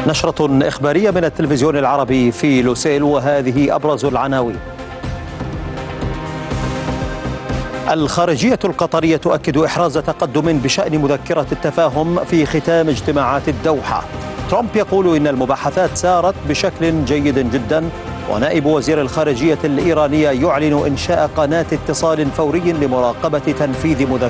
نشرة إخبارية من التلفزيون العربي في لوسيل، وهذه أبرز العناوين. الخارجية القطرية تؤكد إحراز تقدم بشأن مذكرة التفاهم في ختام اجتماعات الدوحة. ترامب يقول إن المباحثات سارت بشكل جيد جدا، ونائب وزير الخارجية الإيرانية يعلن إنشاء قناة اتصال فوري لمراقبة تنفيذ مذكرة